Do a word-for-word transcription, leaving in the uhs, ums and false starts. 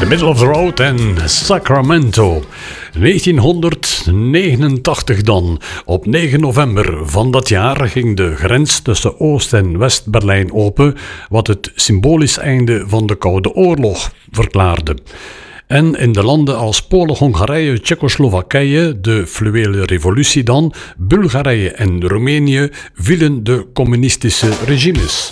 The Middle of the Road en Sacramento. negentienhonderdnegenentachtig dan. Op negen november van dat jaar ging de grens tussen Oost- en West-Berlijn open, wat het symbolisch einde van de Koude Oorlog verklaarde. En in de landen als Polen, Hongarije, Tsjechoslowakije, de fluwele revolutie dan, Bulgarije en Roemenië vielen de communistische regimes.